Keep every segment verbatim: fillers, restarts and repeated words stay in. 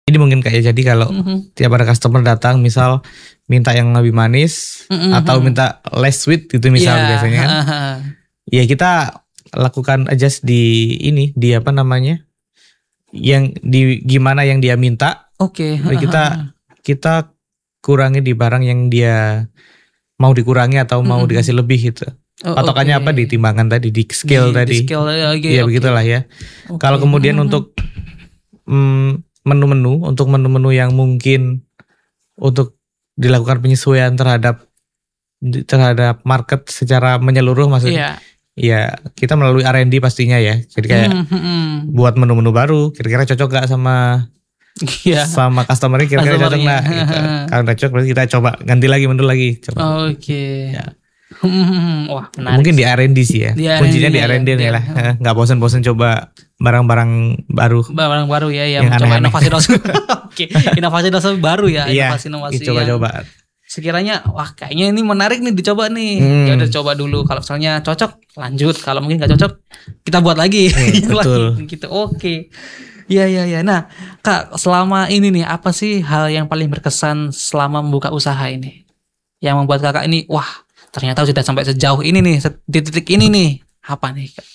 Ini mungkin kayak jadi kalau Mhm. tiap ada customer datang misal minta yang lebih manis Mhm. atau minta less sweet gitu misal Iya, biasanya kan. heeh. Ya kita lakukan adjust di ini, di apa namanya? Yang di gimana yang dia minta. Oke. Jadi kita kita kurangi di barang yang dia mau dikurangi atau mau Mhm. dikasih lebih gitu. Oh, Patokannya oke. apa di timbangan tadi, di scale Di- di tadi. scale, ya, oke, Iya oke. begitulah ya. Oke. Kalau kemudian Mhm. untuk mm, menu-menu, untuk menu-menu yang mungkin untuk dilakukan penyesuaian terhadap terhadap market secara menyeluruh maksudnya. Iya. Ya kita melalui R and D pastinya ya. Jadi kayak Mhm. buat menu-menu baru, kira-kira cocok gak sama Iya. sama customer-nya, kira-kira cocok Customer-nya. gak gitu. Kalau udah cocok berarti kita coba ganti lagi menu lagi. Coba. Oke. Ya. Hmm, wah menarik. Mungkin di R and D sih ya. Di R and D Kuncinya di ya, R and D nih ya. lah. Nggak bosan-bosan coba barang-barang baru. Barang baru ya, ya Yang mencoba aneh-aneh. inovasi-inovasi. Oke, inovasi-inovasi baru ya, Iya, inovasi-inovasi. coba-coba. yang Sekiranya, wah kayaknya ini menarik nih dicoba nih. Hmm. Ya udah coba dulu. Kalau misalnya cocok, lanjut. Kalau mungkin nggak cocok, kita buat lagi. Hmm, Yang betul. lagi, gitu. Oke. Iya, iya, iya. Nah, Kak, selama ini nih, apa sih hal yang paling berkesan selama membuka usaha ini? Yang membuat kakak ini, wah ternyata sudah sampai sejauh ini nih, di titik ini nih. Apa nih, Kak?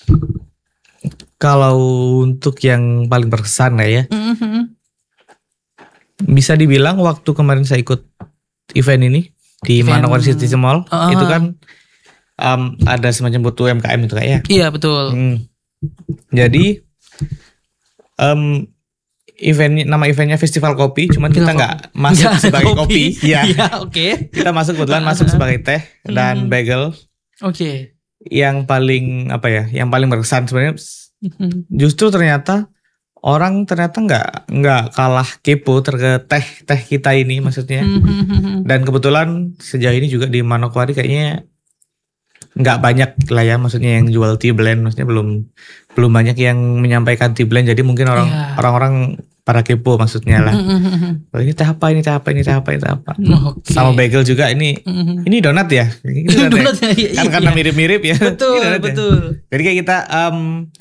Kalau untuk yang paling berkesan ya, ya Mhm. bisa dibilang waktu kemarin saya ikut event ini di Event- Manokwari City Mall, Ah. itu kan um, ada semacam butuh U M K M itu kayak. Iya, betul. Hmm. Jadi um, event nama eventnya Festival Kopi, cuman kita Festival nggak masuk Nggak ada sebagai kopi. Iya. Iya, oke. Kita masuk kebetulan masuk sebagai teh dan Hmm. bagel. Oke. Yang paling apa ya? Yang paling berkesan sebenarnya Mhm. justru ternyata orang ternyata nggak nggak kalah kepo terkait teh teh kita ini maksudnya. Mhm. Dan kebetulan sejauh ini juga di Manokwari kayaknya nggak banyak lah ya, maksudnya yang jual tea blend, maksudnya belum belum banyak yang menyampaikan tea blend. Jadi mungkin orang Iya. orang-orang para kepo maksudnya lah. Mhm. Oh, ini teh apa, ini teh apa, ini teh apa, ini teh apa. Oke. Sama bagel juga ini. Mhm. Ini donat ya? Ini donat ya? Donat ya, iya, Kan karena iya. mirip-mirip ya. Betul, Ini donat ya? betul. Jadi kayak kita em,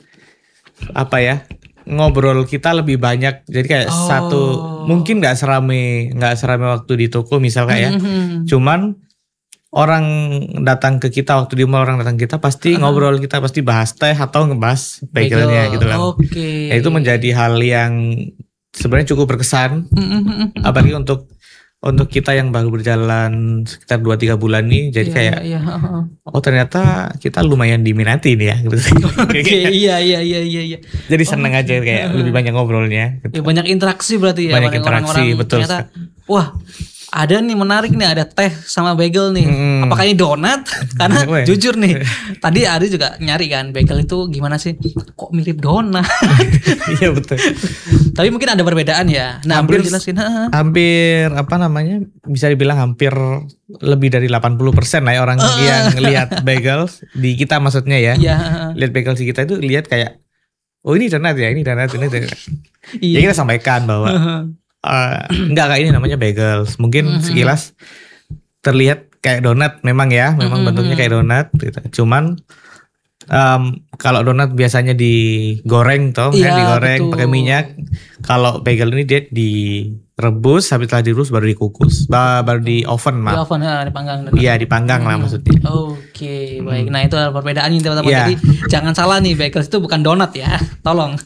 apa ya, ngobrol kita lebih banyak. Jadi kayak Oh. satu mungkin nggak serame nggak serame waktu di toko misal kayak. Mhm. Cuman orang datang ke kita waktu di mall, orang datang ke kita pasti Uh-huh. ngobrol, kita pasti bahas teh atau ngebahas bagelnya Bagel. gitu lah. Oke. Ya, itu menjadi hal yang sebenarnya cukup berkesan, Mhm. apalagi untuk untuk kita yang baru berjalan sekitar dua tiga bulan nih. Jadi Iya, kayak iya, heeh. oh ternyata kita lumayan diminati nih ya gitu. Oke, iya, iya, iya, iya, iya. Jadi seneng Oke. aja kayak lebih banyak ngobrolnya gitu. Ya, banyak interaksi berarti ya. Banyak Orang- interaksi, orang-orang betul. Ternyata, wah, ada nih menarik nih, ada teh sama bagel nih. Mm-mm. Apakah ini donat? Karena Weh. jujur nih, tadi Ari juga nyari kan bagel itu gimana sih? Kok mirip donat? Iya betul. Tapi mungkin ada perbedaan ya. Nah, Hampir- belum jelasin. Heeh. Hampir apa namanya, bisa dibilang hampir lebih dari delapan puluh persen lah ya orang yang lihat bagel di kita maksudnya ya. Iya, heeh. Lihat bagel di kita itu lihat kayak oh ini donat ya, ini donat, ini donat. Ya Iya. kita sampaikan bahwa Heeh. eh, enggak, kayak ini namanya bagel. Mungkin Mhm. sekilas terlihat kayak donat memang ya, memang Mhm. bentuknya kayak donat gitu. Cuman em, kalau donat biasanya digoreng toh, Iya, kan digoreng betul. pakai minyak. Kalau bagel ini dia direbus, habis setelah direbus baru dikukus, ba- baru di oven Di maaf. oven, ya, dipanggang. Iya dipanggang lah Hmm. maksudnya. Oke, baik. Nah, itu adalah perbedaannya teman-teman. Iya. Jadi jangan salah nih, bagel itu bukan donat ya. Tolong.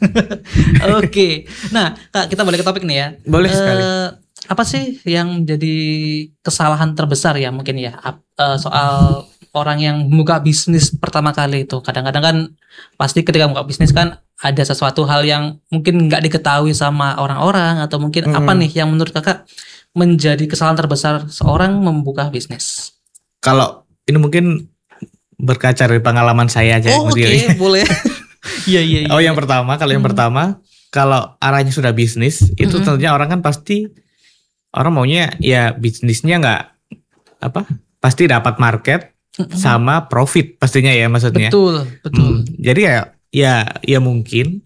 Oke. Nah, Kak, kita balik ke topik nih ya. Boleh Eh, sekali. Apa sih yang jadi kesalahan terbesar ya mungkin ya ap- eh, soal orang yang membuka bisnis pertama kali itu? Kadang-kadang kan pasti ketika membuka bisnis kan ada sesuatu hal yang mungkin nggak diketahui sama orang-orang, atau mungkin Mm-mm. apa nih yang menurut kakak menjadi kesalahan terbesar seorang membuka bisnis? Kalau ini mungkin berkaca dari pengalaman saya aja. Oh, oke, maksudnya. boleh. Iya, iya, iya. Oh yang pertama, kalau yang Hmm. pertama, kalau arahnya sudah bisnis, itu Mm-mm. tentunya orang kan pasti orang maunya ya bisnisnya nggak apa, pasti dapat market Mm-mm. sama profit pastinya ya maksudnya. Betul, betul. Hmm, jadi kayak ya ya mungkin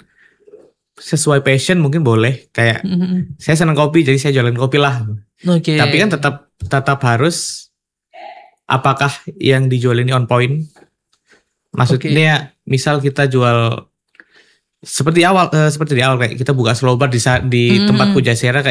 sesuai passion mungkin boleh kayak Mm-mm. saya senang kopi jadi saya jualan kopi lah. Oke. Tapi kan tetap tetap harus apakah yang dijual ini on point? Maksudnya misal kita jual seperti awal eh, seperti di awal kayak kita buka slow bar di sa- di Hmm. tempat Pujasera